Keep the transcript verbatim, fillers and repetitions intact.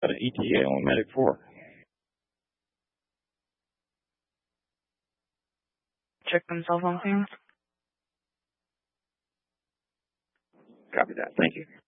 got an E T A on Medic four. Check them cell phone things. Copy that. Thank you.